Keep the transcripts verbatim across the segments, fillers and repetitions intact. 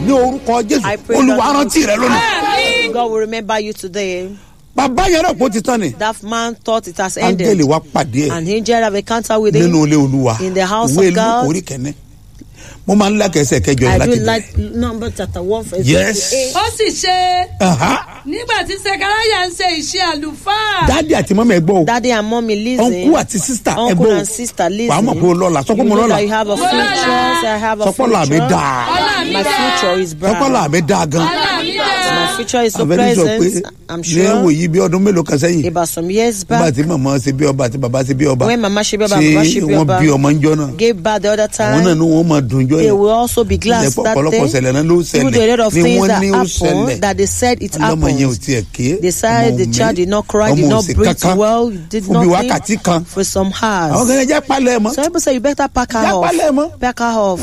ní orúkọ Jésù Olúwa rántí rẹ lónìí. God will remember you today. Bàbá yẹn rẹ̀ kó ti tán ni. That man thought it has ended. Áńgẹ́lì wá pàdé ẹ̀. An angel have encounter with him. Nínú ilé Olúwa. In the house Ìwé of God. Lúùkù orí kẹ́ni. Mo máa ń like ẹsẹ̀ kẹjọ I láti do bẹ̀rẹ̀. like number chapter one verse Yes. eight. Ó sì ṣe nígbà tí Sekaraya ń ṣe iṣẹ́ àlùfáà. Dádì àti mọ́mí ẹ gbọ́ o. Daddy and mommy listen. Uncle àti sister ẹ Uncle gbọ́ o. and sister listen. Wàá mọ̀ pé o lọ́la. Sọ pé You mo know lọ́la. that you have a future. Say I have a future. Sọpọ́lá mi dáa. My future is bright. Sọpọ́lá mi dáa gan. My future is so Àbẹ̀ní sọ pé pleasant. I'm ní ẹ̀wò sure. yìí bí ọdún mélòó kan sẹ́yìn. About some years Nígbà back. tí màmá ṣe bí ọba àti bàbá ṣe bí ọba. When Mama ṣe bí ọba, Baba ṣe bí wọ́n ọba. bí ọmọ ń jọ náà. Gave birth the other Àwọn náà time. ni wọ́n máa dùn jọ They yẹn. will also be glad Ilẹ̀ that ọ̀pọ̀lọpọ̀ day. ṣẹlẹ̀ náà ló Even though a lot ṣẹlẹ̀ of ni things wọ́n that ní ó ṣẹlẹ̀. happened that they said it Ọlọ́mọ yẹn ò happened. tiẹ̀ ké. They said the child did not cry, did ọmọ not òsì breathe kankan. well, did Fún bí nothing wákàtí kan. for some Àwọn hours. kan jẹ́ pálẹ̀ mọ́. Some people say you better pack her Jẹ́ pálẹ̀ mọ́. off. Pack her off.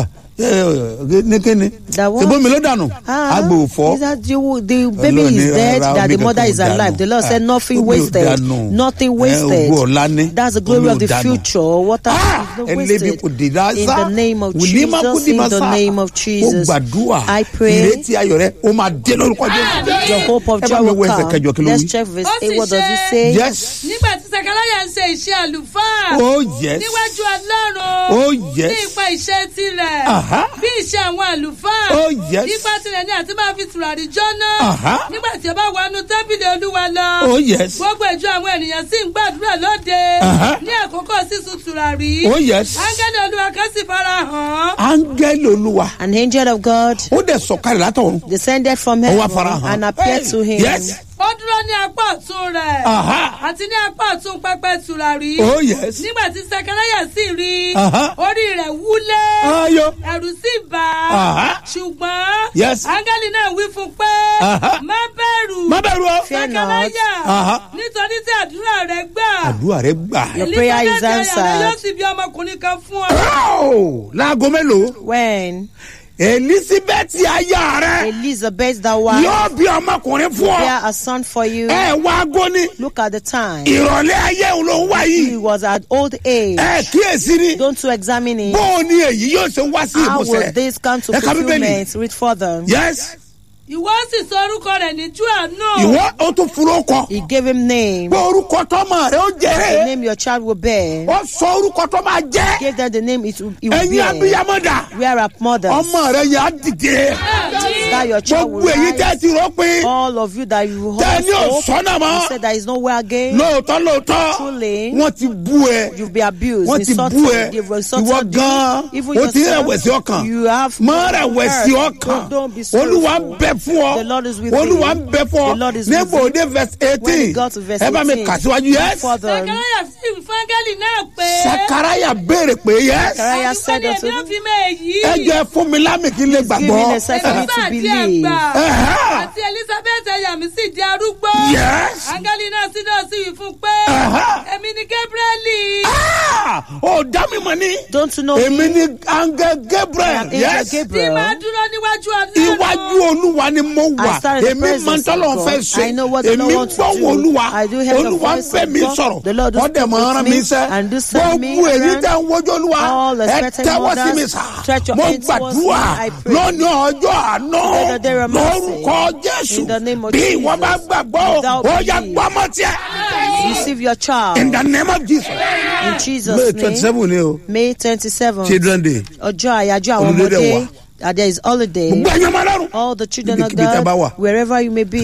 Ní kíni? That what? Ṣèbó mi ló dànù. Ah, Àgbò fọ́. is that you, the baby Ọlọ́run ní is dead, rárá, that the omi mother kankan is ò alive. dànù. The Lord said nothing Omi ò wasted. dànù. Nothing Eh, wasted. ògo ọ̀la ni. That's the glory Omi of ò the dànù. future. Water Ah, is not ẹlẹ́bi wasted. kò dé dá In sá. the name of Wùlímà kò Jesus, dì in máa the sá. name of Ó Jesus, gbàdúrà. I pray Ìrètí ayọ̀ rẹ̀ ó máa dé lórúkọ Jésù. your hope of Ẹ bá joy mi will wo ẹsẹ̀ kẹjọ kí come. ló Let's wí. check verse Ó sì eight. What does it ṣe- say? Yes. Nígbà tí Sekaraya ń ṣe iṣẹ́ àlùfáà. Oh yes. Níwájú Ọlọ́run. Oh Ní yes. ipa iṣẹ́ tirẹ̀. Aha. Bí iṣẹ́ àwọn àlùfáà. Oh yes. Nípa tirẹ̀ ni àti máa fi tùràrí jóná. Aha. Nígbà tí ó bá wọnú tẹ́ḿpìlì Olúwa lọ. Oh yes. Gbogbo ìjọ àwọn ènìyàn sì ń gbàdúrà lóde. Aha. Ní àkókò sísun tùràrí. Oh yes. Áńgẹ́lì Olúwa kan sì fara hàn. Áńgẹ́lì Olúwa. An angel of God Ó dẹ̀ sọ̀kalẹ̀ látọ̀run. descended from Ó wá heaven fara hàn. and appeared to him. Yes. Ó dúró ní apá ọ̀tún rẹ̀. Aha. Àti ní apá ọ̀tún pẹpẹ tùràrí. Oh yes. Nígbà tí Sekaraya sì rí. Aha. Orí rẹ̀ wúlé. Ayọ̀. Ẹ̀rù sì bà á. Aha. Ṣùgbọ́n. Yes. Áńgẹ́lì náà wí fún pé. Aha. Má bẹ̀rù. Má bẹ̀rù o. Fear not. Sekaraya. Aha. Nítorí tí àdúrà rẹ̀ gbà. Àdúrà rẹ̀ gbà. Your prayer is Elizabeth aya rẹ̀ answered. yóò sì bí ọmọkùnrin kan fún ọ. Ráò láago mélòó? When Elizabeth aya rẹ̀ Elizabeth, the wife, yóò bí ọmọkùnrin fún ọ. bear a son for you, Ẹ wá gbóni. look at the time. Ìrọ̀lẹ́ ayé òun ló ń wá He yìí. was at old age. Ẹ kíyèsí ni. Don't you examine it? Bó o ní èyí yóò ṣe wá sí How will ìmúṣẹ. this come to Ẹ ka Bíbélì. fulfillment? Read further. Yes. Ìwọ sì sọ orúkọ rẹ̀ ní Jòhánù. Ìwọ ó tún furu ọkọ. He gave him name. Bó orúkọ tọ́mọ rẹ̀ ó The jẹ́. name your child will bear. Ó sọ orúkọ tó máa jẹ́. Give them the name it will, it will Ẹ̀yin bear. abiyamọ dà. Where are mothers? Ọmọ rẹ̀ yẹn á dìde. That your child will Gbogbo èyí tẹ́ rise. ti rò pé All of you that you hold tẹ́ ní hope, òsọ́nà you mọ́. said there is nowhere again. Lóòótọ́ lóòótọ́. Truly, Wọ́n ti bú ẹ. you've been abused, Wọ́n ti bú ẹ. insulted, they've Ìwọ insulted gan-an. you. Even O ti yourself, rẹ̀wẹ̀sì ọkàn. you have Mọ́ rẹ̀wẹ̀sì hurt. ọkàn. Don't, don't be Olúwa ń sorrowful. bẹ fún ọ. The Lord is with Olúwa thee. ń bẹ fún ọ. The Lord is with Níbo thee. òde verse When eighteen. it got to verse Ẹ bá mi eighteen, kà síwájú. Yes. further, Sekaraya sì fún áńgẹ́lì náà pé. Sakaraya béèrè pé yes. Zechariah said Àdúgbò unto ni èmi ò them, fi mọ èyí. Ẹ jẹ́ fún mi lámì kí n lè give me gbàgbọ́. the sign for me to Èmi believe. àgbà. Ẹ̀hẹ́. Àti Elizabeth aya mi sì di arúgbó. Yes. Áńgẹ́lì náà sì náà sì wí fún pé. Ẹ̀hẹ́. Èmi ni Gabrieli. Ah! Ó dá mi mọ̀ ní. Don't you know Èmi me? ni Angel I am Gabriel. Angel Yes. Tí Gabriel. máa dúró níwájú Ọlọ́run. Iwájú Olúwa ni mo wà. I stand in the Èmi presence máa ń tọ́lọ̀ of fẹ́ God. ṣe. I know what the Èmi Lord wants to gbọ́wọ́ do. Olúwa. I do hear the Olúwa ń voice bẹ̀ of mí God. sọ̀rọ̀. The Lord do Wọ́n dẹ̀ speak máa with rán me mi iṣẹ́. and do send me Gbogbo èyí around. tẹ̀ ń wojú Olúwa. All Ẹ expected tẹ́wọ́ sí mothers, mi sà. stretch your Mo hands towards me, gbàdúrà I pray. lónìí ọjọ́ àná. Let the day of mercy. Lórúkọ Jésù. In the name of Bí Jesus. ìwọ bá gbàgbọ́, Without ó yá belief. gbọ́mọ tiẹ̀. Receive your child. In the name of Jesus. In May Jesus' name. twenty-seven ni o. May twenty-seventh. Children day. Ọjọ́ àyájọ́ àwọn Olùdé dẹ̀ ọmọdé. wà. Uh, there is holiday. Gbogbo ẹ̀yin ọmọ Ọlọ́run. All the children of Níbikíbi tẹ́ bá wà. God, wherever you may be,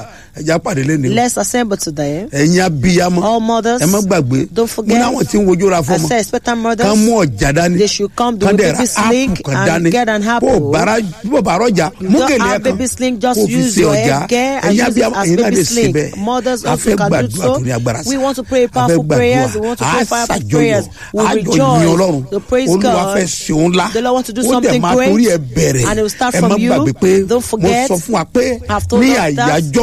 Ẹ já pàdé lẹ́nu. let's assemble today. Ẹ̀yin abiyamọ. All mothers, Ẹ má gbàgbé. don't Mo forget. ní àwọn tí ń wojú ra I fọmọ. say, expectant mothers, Kán mú ọjà dání. they should come to Kán the dẹ̀ baby ra sling áàpù kan and dání. get an Bó apple. bàrà bó bàrà ọjà. You Mú don't gèlè have ẹ̀kan. baby sling, just Kó fi use ṣe your ọjà. headgear and Ẹ̀yin use it abiyamọ. as Ẹ̀yin náà baby lè ṣe sling. bẹ́ẹ̀. Mothers A also fẹ́ can do gbàdúrà so. tó ní agbára sí. We want to pray A fẹ́ powerful gbàdúrà. prayers. We want to pray A powerful ṣàjọyọ̀. prayers. We A jọ yin rejoice Ọlọ́run. to praise Olúwa God. fẹ́ ṣe òun ńlá. The Lord wants to do Ó dẹ̀ something máa great, torí ẹ̀ bẹ̀rẹ̀. and it will start Ẹ from má you. gbàgbé pé Don't mo forget, sọ fún wa pé I've told ní us that àyájọ́ òní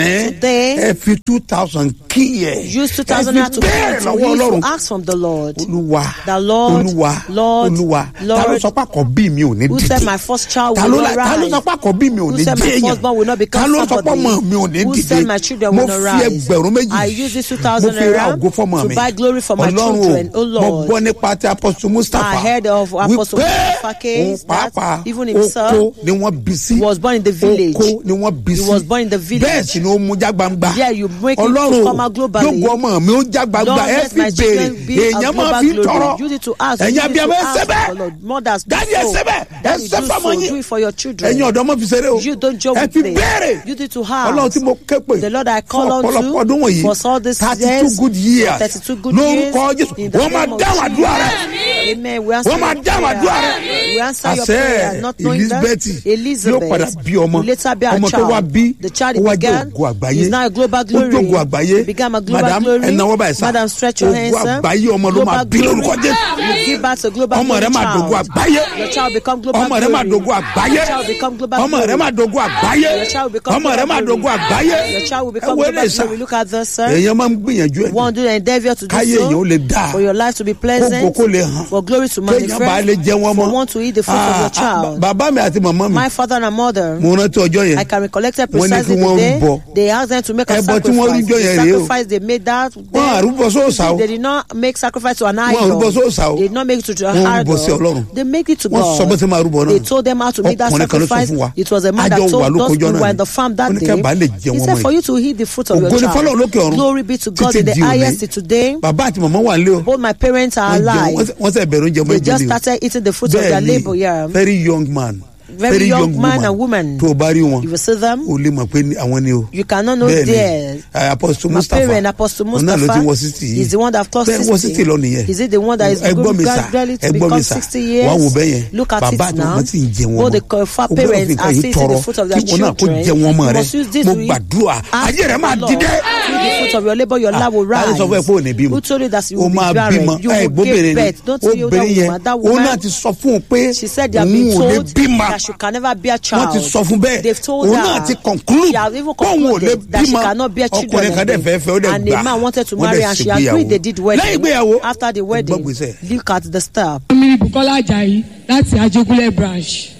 Today, ẹ fi two thousand kí ẹ. use two thousand naira to bẹ́ẹ̀ to lọ́wọ́ use ọlọ́run. to ask from the Lord. olúwa The Lord, olúwa Lord, olúwa Lord, ta ló sọ pé àkọ́bí mi ò ní Who dìde. said my first child ta will ló not la- ta ló rise? sọ pé àkọ́bí mi ò Who ní said my jẹ́yàn. firstborn will not become ta ló sọ pé somebody? ọmọ mi ò ní Who dìde. said my children mo will not fi rise? ẹgbẹ̀rún méjì. I use this two mo thousand fi ra naira ògo fọ́mọ to mi. buy glory for my Ọlọ́run o, children. Oh mo Lord, gbọ́ nípa ti Apostle Mustapha. I heard of Apostle wípé Mustapha òun case that pàápàá even himself oko ni wọ́n bí sí. he was born in the village. oko ni wọ́n bí sí. He was born in the village. bẹ́ẹ̀ sì ni ó mú já gbangba. Yeah, you make it to Ọlọ́run come out globally. yóò ọmọ mi ó já gbangba Lord, ẹ let fi my béèrè children be a èèyàn máa global fi glory. tọrọ. Use it to ask. ẹ̀yin Use it abiyamọ to ẹ ask sẹ́bẹ̀. for Lord. Mothers, do Daddy, ẹ so. sẹ́bẹ̀. Daddy, ẹ sẹ́ do fọ́mọ so. yín. Do it for your children. ẹ̀yin ọ̀dọ́ mọ̀ fi ṣeré o. You don't joke ẹ with fi it. béèrè. You need to Ọlọ́run have. tí mo ké pè. The Lord I call fún on ọ̀pọ̀lọpọ̀ ọdún to wọ̀nyí. for all these thirty two years. good years. thirty-two good years. lórúkọ Jésù. In the wọ́n máa name of dáhùn àdúrà rẹ̀. Jesus. Amen. We answer wọ́n máa your dáhùn prayer. àdúrà rẹ̀. We answer your àṣẹ prayer. Not knowing that Elizabeth Elizabeth yóò padà bí ọmọ. will later be a ọmọ tó wá child. bí The child ó he wá jẹ́ began ògo àgbáyé. is now a global glory. ó jẹ́ ògo àgbáyé. He became a global Madam, glory. ẹ náwó báyìí sá. Madam, stretch your hands, ògo sir. àgbáyé ọmọ ló máa Global bí glory. lórúkọ Jésù. You give birth to global ọmọ glory rẹ máa child. dogo àgbáyé. Your child become global ọmọ glory. rẹ máa dogo àgbáyé. Your child become global ọmọ rẹ glory. máa dogo àgbáyé. Your child will become ọmọ rẹ global máa glory. dogo àgbáyé. Your child will ẹ become wo global eré sá. glory. Look at this, sir. èèyàn máa ń gbìyànjú ẹ̀. One do the endeavor to do káyé èèyàn ó so. lè dáa. For your life to be pleasant. kókó kó lè hàn. For glory to kéèyàn bá lè manifest. jẹ wọn For mọ́. one to eat the fruit of your child. bàbá mi àti màmá mi. My father and mother. mo rántí ọjọ́ yẹn. I can recollect it Wọ́n ní precisely kí wọ́n the day rúbọ. they asked them to make a Ẹbọ tí wọ́n sacrifice. rújọ The yẹn rèé o. sacrifice they made that wọ́n day, àrúbọ sóòsà o. they did not make sacrifice to an wọ́n idol. àrúbọ sóòsà o. They did not make it to Wọ́n an rúbọ sí idol. Ọlọ́run. They made it to wọ́n sọ bó God. ṣe máa rúbọ náà. They told them how to make that Ọkùnrin kan ló sọ sacrifice. fún wa. It was a man that Àjọ wà told lóko those ọjọ́ who náà were ni. in the farm that Ó ní day. kẹ́ bá lè jẹ He wọn said, mọ́ for yìí. you to eat the fruit of your Ògo ni fọ́lọ́run child. lókè ọ̀run. Glory be to God Títí in the di òní. highest today. bàbá àti màmá wà nílé o. Both my parents are Wọ́n jẹun- alive. wọ́n sẹ̀ bẹ̀rù oúnjẹ mọ́ They just ìdílé o. started eating the fruit of their labor. Yeah. very young man. Very young man and woman. tó o bá rí wọn. You will see them. o lè mọ̀ pé ní àwọn ni o. You cannot know Bẹ́ẹ̀ni, theirs. eh, Apostle My Mustapha. parent, Apostle òun náà ló Mustapha, ti wọ sixty yìí. is the one that have crossed Bẹ́ẹ̀ wọ sixty sixty. lọ nìyẹn. Is it the one that is Ẹ gbọ́ going mi sà, gradually to ẹ gbọ́ mi become sà. sixty years? Wàá wò bẹ́ẹ̀ yẹn. Look at Bàbá it àti now. màmá tí ń jẹ wọn Both mọ́. the far O gbọ́dọ̀ fi parents nǹkan are yìí still eating tọrọ. the fruit of their Kí wọn náà kó children. jẹ wọn mọ́ You rẹ. must use this Mo to eat. gbàdúrà. Ask Ayé rẹ the máa Lord. dìde. Through the fruit of your labor, your love will Ta ló rise. sọ fún ẹ pé ò ní bímọ? Who told you that you o will be máa barren? bímọ. You ẹ will gbóbìnrin give ni. birth. Don't you hear that Obìnrin yẹn. woman? That òun náà woman. ti sọ fún un pé She said they have òun been ò lè told bímọ. that she can never be a child. wọ́n ti sọ fún bẹ́ẹ̀. They've told òun her. náà ti conclude. She has even pé òun ò lè concluded that she bímọ. cannot bear children ọkùnrin kan dẹ̀ again. fẹ́ fẹ́ ó dẹ̀ And gbà. a man wanted to Wọ́n marry dẹ̀ and she ṣègbéyàwó. agreed they did wedding. lẹ́yìn ìgbéyàwó. After the wedding, gbọ́gbèsè. look at the step. mi Bukola Ajayi láti Ajégúnlẹ̀ branch.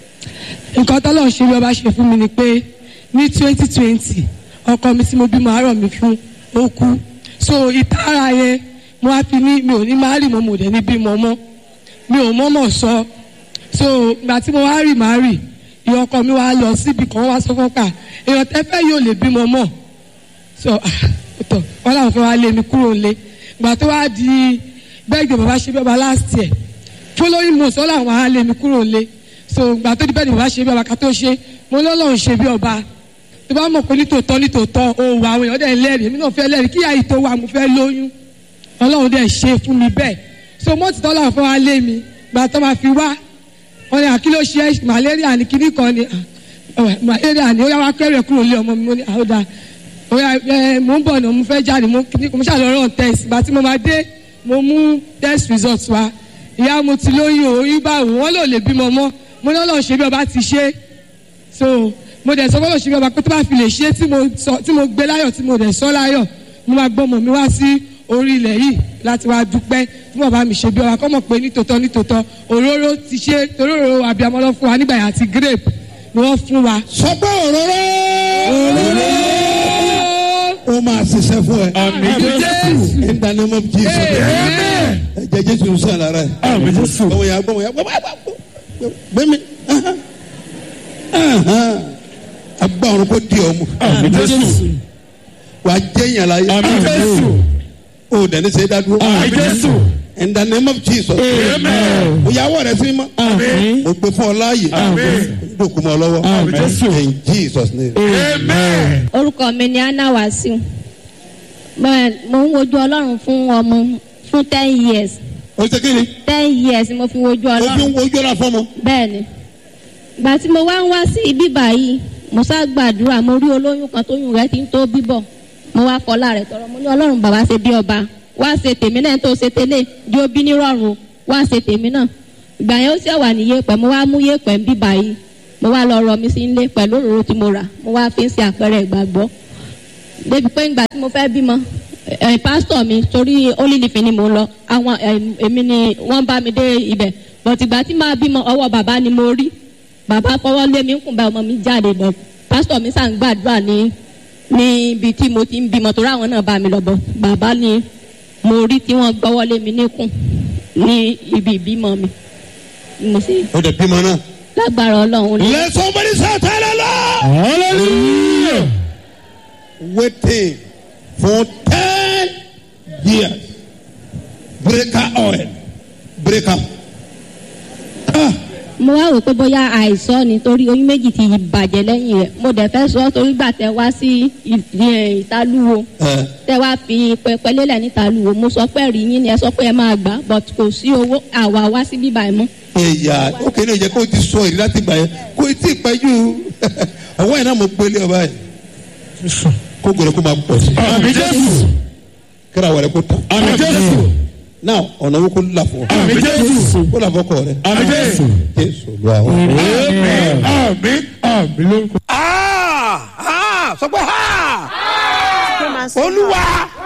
nǹkan tọ́lọ̀ ṣe bí ọba ṣe fún mi ni pé ní twenty twenty ọkọ mi tí mo bímọ àárọ̀ mi fún ó kú. So ìtara yẹn mo wá fi ní mi ò ní máa rì mọ́ mo dẹ̀ ní bímọ mọ́ mi ò mọ́mọ́ sọ. So ìgbà tí mo wá rì máa rì ìyá ọkọ mi wá lọ síbi kan wá sọ fọ́pà èèyàn tẹ́fẹ́ yóò lè bímọ mọ́. So ọ̀tọ̀ wọn làwọn fẹ́ wá lé mi kúrò lé ìgbà tó wá di bẹ́ẹ̀dì bàbá ṣe bí ọba last year following month wọn làwọn á lé mi kúrò lé. So ìgbà tó di bẹ́ẹ̀dì bàbá ṣe bí ọba ká tó ṣe mo lọ́lọ́run ṣe bí ọba tó bá mọ̀ pé nítòótọ́ nítòótọ́ òun àwọn èèyàn dẹ̀ lẹ́rìí èmi náà fẹ́ lẹ́rìí kí àyè tó wà mo fẹ́ lóyún ọlọ́run dẹ̀ ṣe fún mi bẹ́ẹ̀. So mọ́tì tó làwọn fẹ́ wá lé mi ìgbà tó máa fi wá wọn ni àkí ló ṣe malaria ní kíní kan ni malaria ni ó yá wá kẹ́rẹ̀ kúrò lé ọmọ mi mo ní àhódà ó yá ẹ mò ń bọ̀ náà mo fẹ́ jáde mo mo ṣàlọ́rọ̀ test ìgbà tí mo máa dé mo mú test result wa ìyá mo ti lóyún o oyún báwo wọn lò lè bímọ mọ́ mo ní ọlọ́run ṣe bí ọba ti ṣe. So mo dẹ̀ sọ fọlọ́ ṣe bí ọba pé tó bá fi lè ṣe tí mo sọ tí mo gbé láyọ̀ tí mo dẹ̀ sọ láyọ̀ mo máa gbọ́ ọmọ mi wá sí orí ilẹ̀ yìí láti wá dúpẹ́ fún bàbá mi ṣe bí ọba kọ́ mọ̀ pé nítòótọ́ nítòótọ́ òróró ti ṣe òróró abiyamọ lọ fún wa nígbà yẹn àti grape ni wọ́n fún wa. sọ pé òróró òróró ó máa ṣiṣẹ́ fún ẹ. Àmín Jésù. in the name of Jesus. ẹ̀jẹ̀ Jésù ń sàn lára ẹ̀. Àmín Jésù. gbọ́mọ̀ ya gbọ́mọ̀ ya gbẹ́mí agbá ọ̀run kò di ọmọ. Àmín Jésù. wàá jẹ́ yàn láyé. Àmín Jésù. o dẹ̀ ní sẹ́ dádúró. Àmín Jésù. in the name of Jesus. Amen. o yàwó rẹ sí mọ́. Àmín. o gbé fún ọ láàyè. Àmín. dùkú mọ́ lọ́wọ́. Àmín Jésù. in Jesus name. Amen. Orúkọ mi ni Anna Wasiu. Bẹ́ẹ̀ mo ń wojú Ọlọ́run fún ọmọ fún ten years. o ṣe kí ni. ten years mo fi wojú o fi ń Ọlọ́run. wojú ọ̀la fọ́mọ. Bẹ́ẹ̀ni. Ìgbà tí mo wá ń wá sí ibi báyìí, mo sá gbàdúrà, mo rí olóyún kan tóyún rẹ̀ ti ń tó bíbọ̀. Mo wá kọlá rẹ̀ tọrọ, mo ní Ọlọ́run bàbá ṣe bí ọba. Wá ṣe tèmi náà tó ṣe tẹ́lẹ̀, di òbí nírọ̀rùn, wá ṣe tèmi náà. Ìgbà yẹn ó sì wà ní yẹ̀pẹ̀, mo wá mú yẹ̀pẹ̀ ń bí báyìí. Mo wá lọ rọ mi sí ilé pẹ̀lú òróró tí mo rà, mo wá fi ń ṣe àpẹẹrẹ ìgbàgbọ́. débi pé ìgbà tí mo fẹ́ bímọ ẹ̀ pásítọ̀ mi torí olílìfín ni mo lọ àwọn èmi ni wọ́n bá mi dé ibẹ̀ but ìgbà tí màá bímọ ọwọ́ bàbá ni mo rí bàbá fọwọ́ lé mi ń kùn bá ọmọ mi jáde bọ̀ pásítọ̀ mi sàn gbàdúrà ní níbi tí mo ti ń bímọ torí àwọn náà bá mi lọ bọ̀ bàbá ni mo rí tí wọ́n gbọ́wọ́ lé mi níkùn ní ibi ìbímọ mi mo sì. o de bímọ náà. lágbára ọlọ́run. let somebody shout hallelujah. hallelujah. waiting for ten years breaker oil breaker. Ah. mo wá wò pé bóyá àìsàn ni torí oyún méjì ti bàjẹ́ lẹ́yìn rẹ̀ mo dẹ̀ fẹ́ sọ torí gbà tẹ wá sí ìtàlúwo tẹ wá fi pẹpẹ lélẹ̀ ní ìtàlúwo mo sọ pé rí yín ni ẹ sọ pé ẹ máa gbà but kò sí owó àwa wá sí bíbá ẹ mọ́. ẹ̀yà ó kéde ìjẹ́ kó o ti sọ èyí láti gbà yẹn kó o ti pẹ́jù ọwọ́ yẹn náà mo gbélé ọba yẹn kó gbọ́dọ̀ kó máa pọ̀ sí. àmì jésù. kíra wẹ̀rẹ̀ kó tán. àmì jésù. náà ọ̀nà owó kó là fún ọ. àmì jésù. kó là fọkọ rẹ. àmì jésù. jésù ló àwọn. àmì àmì ló ń kọ. sọ pé ha Come and sing olúwa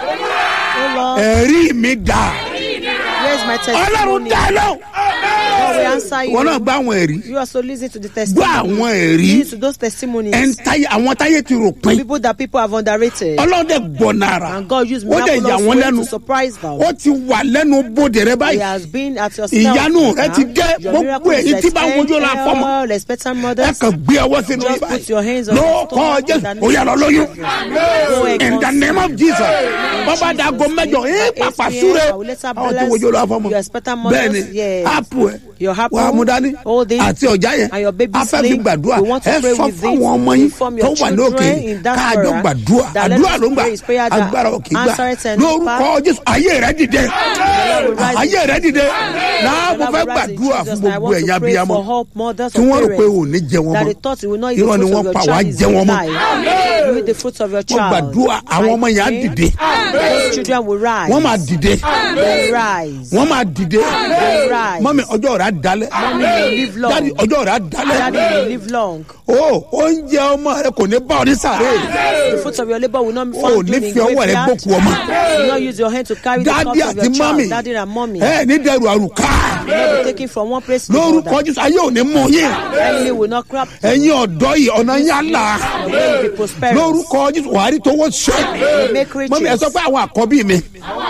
Oh Lord, ẹ̀rí mi dà where is my ọlọ́run testimony? dá lọ. God will answer wọn náà you. gbọ́ àwọn ẹ̀rí You also listen to the gbọ́ testimony. àwọn ẹ̀rí Listen to those testimonies. ẹn táyé àwọn táyé ti rò pin People that people have underrated. ọlọ́run dẹ̀ gbọ́ nára And God used ó dẹ̀ yà miraculous wọ́n way lẹ́nu to surprise them. ó ti wà lẹ́nu bóde rẹ He báyìí has been at your ìyanu rẹ ti dé Your gbogbo miracle èyí is tí bá ń wojú la fọmọ all expectant ẹ mothers. kàn gbé ọwọ́ sínú Just yìí put your báyìí hands on ló your kọ́ stomach in jésù the ó yà lọ name of lóyún Go and in the name of jesus bàbá dago mẹ́jọ ẹ pàpà súre àwọn tó wojú la fọmọ Your expectant bẹ́ẹ̀ mothers, ni yes. ápù ẹ Your apple, wàá mú dání hold it, àti ọjà yẹn and your baby afẹ́ fi sleep. gbàdúrà We want to ẹ pray sọ with fún it. àwọn ọmọ yín Inform tó your wà ní òkè children in that káàjọ prayer gbàdúrà that let àdúrà us ló ń gbà pray is prayer that agbára òkè gbà answers and lórúkọ jésù ayé rẹ dìde rise. ayé rẹ dìde náà mo Lord, fẹ́ we rise in gbàdúrà Jesus' fún name. I gbogbo want to ẹ̀yà pray abiyamọ for all mothers tí or wọ́n rò pé parents ò ní jẹ wọn that mọ́ they thought you will not eat irọ́ the ni fruit wọ́n of your pa wá child is jẹ wọn mọ́ alive. You eat the fruit of your wọ́n child. gbàdúrà àwọn ọmọ yẹn á I dìde pray those children will rise. wọ́n máa dìde They rise. wọ́n máa dìde They rise. mọ́mi ọjọ́ rẹ̀ á dalẹ̀ Mommy will live long. dáàdi ọjọ́ rẹ̀ á dalẹ̀ Daddy will live long. o oúnjẹ ọmọ rẹ kò ní bá ọ ní sàré The fruit of your labor will not be o found ní doing in fi ọwọ́ rẹ graveyard. gbókù ọmọ You will not use your hand to carry the dáàdi cups of àti your mọ́mi child. Daddy and mommy. ẹ ní dẹrù àrùká You will not be taken from one place to lórúkọ another. jésù ayé ò ní mú yín Enemy will not crop. ẹ̀yin ọ̀dọ́ yìí ọ̀nà yín á là Your way will be prosperous. lórúkọ jésù wàá rí tówó ṣe Make riches. mọ́mi ẹ sọ pé àwọn àkọ́bí mi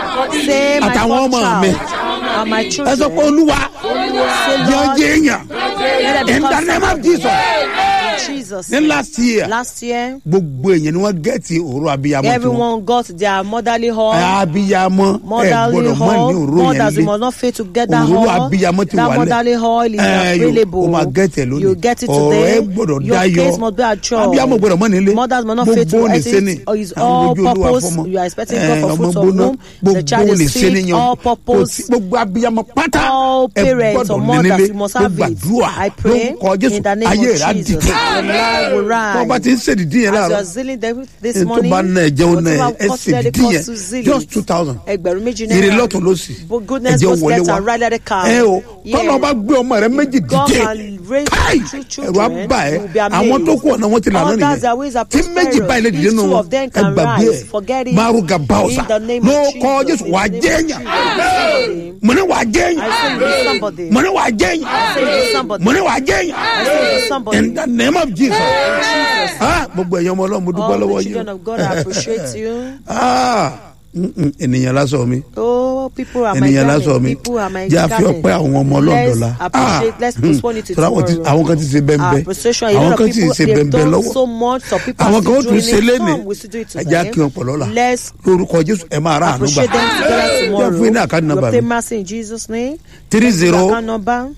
Say my àtàwọn fourth ọmọ mi child and my ẹ children. sọ pé olúwa Say, yẹn Lord, jẹ́ èèyàn let them in the become name of somebody. jesus In Jesus. ní last year Last year, gbogbo èèyàn ni wọ́n gẹ̀ẹ́tì òru abiyamọ tó everyone got their motherly hall. abiyamọ ẹ Motherly gbọ́dọ̀ mọ ní hall. òru Mothers, you yẹn must lé not fail to get that òróró hall. abiyamọ ti That wà lẹ̀. motherly hall is Ẹ, available. o máa gẹ̀ẹ́tì ẹ̀ lónìí You get it ọ̀rọ̀ ẹ today. gbọ́dọ̀ Your dayọ̀ case must be assured. abiyamọ gbọ́dọ̀ mọ nílé Mothers must not fail to gbogbo ní exit. sẹ́ni Or is all purpose. You are expecting God for fruit of womb. The child ní is sẹ́ni sick. yan All purpose. gbogbo abiyamọ pátá All ẹ parents or gbọ́dọ̀ ní mothers, nílé you must ó have it. gbàdúrà I pray lórúkọ jésù in the name ayé of rẹ̀ á Jesus. dìde Your life will wọ́n bá rise. ti ń ṣèdídí yẹn As you are láàárọ̀ zealing them this ẹni tó morning, bá ná ẹ̀jẹ̀ ó ná ẹ̀ whatever ẹ cost let it ṣèdídí cost yẹn to zeal just it. two thousand Ẹgbẹ̀rún méjì èrè náírà. lọ́tún lọ́sì But goodness ẹ̀jẹ̀ goes wọlé left wa and right, let it come. ẹ o Yeah. tọ́lọ́ bá gbé ọmọ rẹ méjì God dìde can raise káì two ẹ̀rọ children. àbá ẹ You will be amazed. àwọn tó kù ọ̀nà wọn ti lànà Others, their nìyẹn ways are tí méjì báyìí lè prosperous. dìde nù If two wọn of them ẹ can gbàgbé rise, ẹ forget it. maruga bausa In the name ló of kọ́ Jesus, jésù in wà á the name jẹ́ of èèyàn Jesus. mo ní wà á jẹ́ I say èèyàn you be somebody. mo ní wà á jẹ́ I say you èèyàn be somebody. mo ní wà á jẹ́ I say you èèyàn be somebody. in the name of jesus Jesus. ah gbogbo ẹ̀yàn ọmọ ọlọ́run mo dúpẹ́ All lọ́wọ́ the yìí children of God, I appreciate you. ah mm, mm, ènìyàn lásán mi Oh, people are my ènìyàn lásán garden. mi People are my jẹ́ àfi garden. ọpẹ́ àwọn ọmọ ọlọ́dọ̀la Let's appreciate. Let's postpone it to àwọn kan ti- tomorrow. àwọn kan ti ṣe bẹ́ńbẹ́ Appreciation. A àwọn lot of kan ti people, ṣe they've bẹ́ńbẹ́ done lọ́wọ́ so much. Some people àwọn are kan ó still tún doing ṣe it. léni Some will still do it ẹja today. kí wọn pọ̀ lọ́la Let's lórúkọ jésù ẹ máa rà àánú gbà appreciate them together yẹ tomorrow. fún iná àkáàdì We nọ́mbà obtain mi mercy in Jesus' name. three Account zero number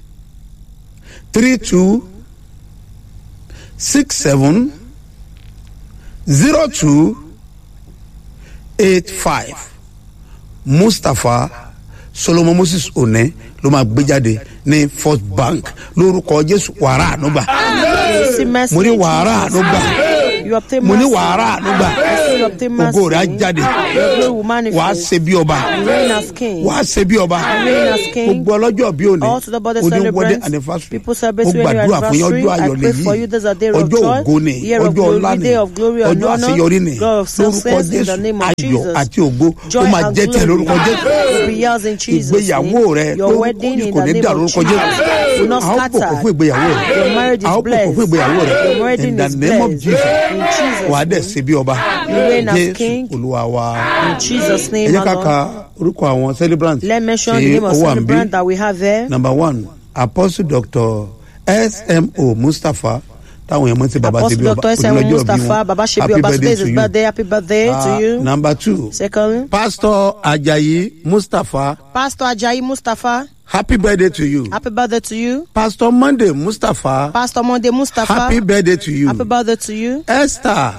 three two six seven zero two eight five mustapha solomon moses one ló máa gbé jáde ní first bank lórúkọ jésù wàrà àánú gbà receive mercy mo ní in wàrà Jesus' àánú gbà name. You obtain mo ní mercy. wàrà àánú gbà will obtain mercy. ògo rẹ̀ á jáde Your glory will wàá manifest. ṣe bí ọba You reign as king. wàá ṣe bí ọba reign as king. gbogbo ọlọ́jọ́ bí òní All to the body oní wedding celebrants. anniversary People mo celebrate your gbàdúrà fún yín anniversary. ọjọ́ I ayọ̀ pray for you. lèyí There's a day of ọjọ́ joy, ògo ni year of ọjọ́ ọlá glory, ni day of glory and ọjọ́ honor, àṣeyọrí ni God of lórúkọ success in the Jésù name of ayọ̀ Jesus. àti ògo ó Joy máa and jẹ́ tẹ̀ glory lórúkọ Jésù will be yours in Jesus' ìgbéyàwó name. rẹ Your lórúkọ wedding Jésù in kò the ní name dàrú of lórúkọ Jésù Jesus will not a ó pòkò scatter. fún ìgbéyàwó rẹ Your marriage a ó is pòkò fún blessed. ìgbéyàwó rẹ Your wedding in the is name of blessed. Jesus In wàá dẹ̀ Jesus' ṣe bí ọba You reign as Jésù king. Olúwa wa In Jesus' ẹ name, jẹ́ my ká Lord. ka orúkọ àwọn celebrants Let's mention the tí name of ó wà ń bí. celebrant that we have there. Number one, Apostle Doctor S M O Mustapha. Táwọn èèyàn mọ̀ sí baba Apostle Ṣebí Ọba. Doctor S M O Òní lọ́jọ́ ìbí Mustapha, wọn. Baba Ṣebí Happy Ọba. birthday Today is to his you. birthday. Happy birthday Ah, to you. Number two, Second, Pastor Ajayi Mustapha. Pastor Ajayi Mustafa. Happy birthday to you. Happy birthday to you. Pastor Monday Mustapha. Pastor Monday Mustafa. Happy birthday to you. Happy birthday to you. Esther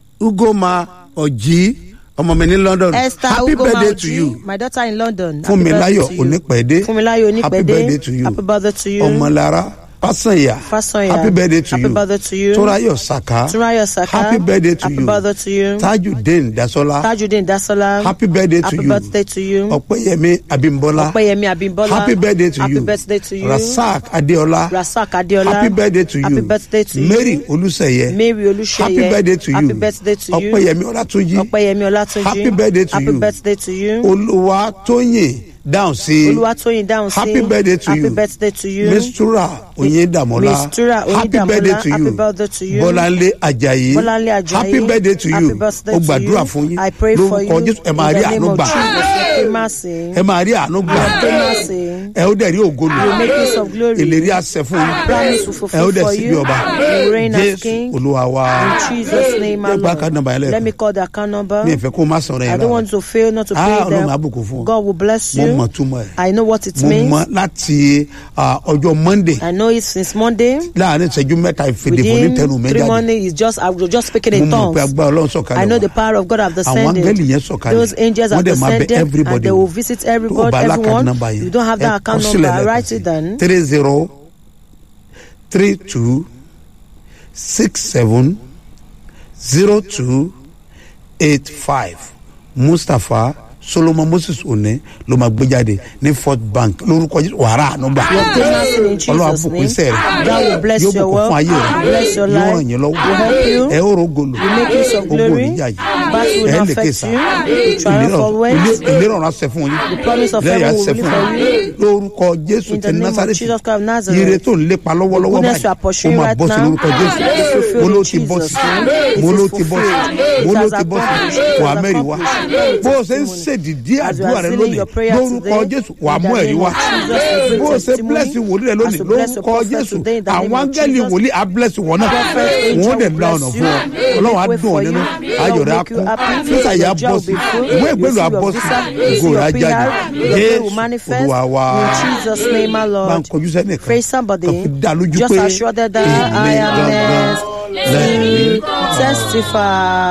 Ugoma Oji. Ọmọ mi ní London. Esther Happy Ugoma birthday to Oji, you. my daughter in London. Happy Fúnmiláyọ̀ birthday to you. Onípẹ̀dé. Fúnmiláyọ̀ Onípẹ̀dé. Happy birthday to you. Happy birthday to you. Ọmọlára Fásànyà. Fásànyà. Happy birthday to Happy you. birthday to you. Túnráyọ̀ Sàká. Túnráyọ̀ Saka. Happy birthday to Happy you. birthday to you. Tajudeen Dasola. Tajudeen Dasola. Happy birthday to Happy you. birthday to you. Ọpẹ́yẹmí Abímbọ́lá. Ọpẹ́yẹmí Abímbọ́lá. Happy birthday to Happy you. birthday to you. Rasak Adéọlá. Rasak Adéọlá. Happy birthday to you. Happy birthday to you. Mary Olúṣèyẹ. Mary Olúṣèyẹ. Happy birthday to you. Happy birthday to you. Ọpẹ́yẹmí Ọlátúnjí. Ọpẹ́yẹmí Ọlátúnjí. Happy birthday to Happy you. birthday to you. Olúwatóyìn dáhùn sí. Olúwatóyìn dáhùn sí. Happy birthday to you. Happy birthday to you. Mistura Oyindamola. Mistura Happy Oyindamola. birthday to Happy you. birthday to you. Bọ́láńlé Ajayi. Bọ́láńlé Ajayi. Happy birthday to Happy you. birthday Ó to gbàdúrà you. fún yín. I pray for you. Lórúkọ Jésù ẹ máa In rí the name àánú of gbà. Jesus, obtain mercy. Ẹ máa rí àánú gbà. Obtain mercy. Ẹ ó dẹ̀ rí ògo lò. You make use of glory. Ìlérí àṣẹ fún yín. Promise will Ẹ ó fulfill dẹ̀ for sí bí you. ọba. You reign as Jésù king. Olúwa wa. In Jesus' name, my Jẹ́ gba account number yẹn Lord. lẹ́ẹ̀kan. Let me call the account number. Mi ì fẹ́ kó o má sọ̀rọ̀ I yẹn don't lára. want to fail not to Ah, pay Ọlọ́run á them. bùkún fún ọ. God will bless Mo you. mọ̀ túmọ̀ ẹ̀. I know what it Mo means. mọ̀ láti ah, ọjọ́ Monday. I know it since Monday. Láàárín ìṣẹ́jú mẹ́ta ìfèdèfò ní Within tẹnu mi three jáde. Monday is just I was just speaking in Mo mọ̀ pé tongues. agbára Ọlọ́run sọ̀kalẹ̀ I know wá. the power of God have Àwọn descended. áńgẹ́lì yẹn sọ̀kalẹ̀. Those angels have Wọ́n dẹ̀ máa bẹ descended everybody and they wò. will visit Tó o everybody, bá lákàtí everyone. nọ́mbà yẹn, You don't have ẹ that account kọ number. sílẹ̀ Write lẹ́ẹ̀kan it down. sí. three zero three two six seven zero two eight five Mustapha Solomon Moses One ló máa gbé jáde ní Fort Bank lórúkọ Jésù wàrà ànúgbà. You obtain mercy in Ọlọ́run Jesus' àbùkún name. iṣẹ́ rẹ̀. God will bless Yóò your bùkún fún work. ayé rẹ̀. Bless your Yóò life. ràn yín lọ́wọ́. Will help you. Ẹ ó rògolo. You make use of Ogun glory. oníjà yìí. Battle will Ẹ not lè affect kéṣà. you. You triumph always. Ìlérò ọ̀run àṣẹ fún yín. The promise of Ìlérò heaven àṣẹ will be fún for you. yín. Lórúkọ Jésù In ti the name of Násárẹ́tì. Jesus Christ of Nazareth. Ire tó ń lépa lọ́wọ́lọ́wọ́ Goodness you are báyìí. Ó pursuing máa right bọ́ sí now. lórúkọ Jésù. It is fulfilled Mo ló in ti bọ́ sí. Jesus' name. Mo It ló is ti bọ́ sí. fulfilled. Mo It ló has ti bọ́ sí. accomplished. It Wà á has mẹ́rin wá. accomplished. Bó o ṣe ń ṣèdìdí As you àdúrà are rẹ sealing lónìí. your prayer Lórúkọ today, Jésù wà á in the mú ẹ̀rí name wá. of Jesus, you bring Bó o ṣe testimony. bless wòlíì rẹ lónìí. As you bless your Lórúkọ prophet Jésù. today, in the name Àwọn of áńgẹ́lì Jesus. wòlíì á bless wọn náà. Prophet angel Wọ́n dẹ̀ will la bless ọ̀nà you. fún ọ. They Ọlọ́run á make way dùn ọ́ for nínú. you. Ayọ̀ God rẹ̀ á will make you kún. happy. Físà yà á Your job bọ́ will sí. be full. Ìwé You ìgbélú see á your bọ́ sí. visa. You Ògo see rẹ̀ á your P jáde. R. Your prayer will Jésù manifest. Olúwa wa. In Jesus' name, my Bá ń Lord. kojú sẹ́nìkan. Praise somebody. Kàn fi dá lójú Just pé assure that I èmi am gangan next lẹ́rìí. to testify.